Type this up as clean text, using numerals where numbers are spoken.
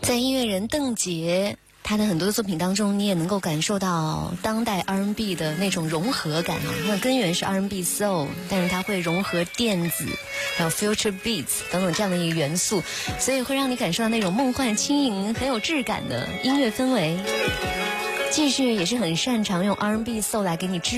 在音乐人邓婕他的很多的作品当中，你也能够感受到当代 R&B 的那种融合感啊。它的根源是 R&B Soul， 但是它会融合电子，还有 Future Beats 等等这样的一个元素，所以会让你感受到那种梦幻轻盈、很有质感的音乐氛围。继续也是很擅长用 R&B Soul 来给你支